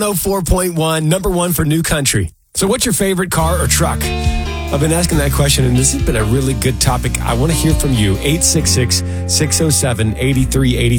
104.1, number one for New Country. So what's your favorite car or truck? I've been asking that question, and this has been a really good topic. I want to hear from you. 866-607-8383.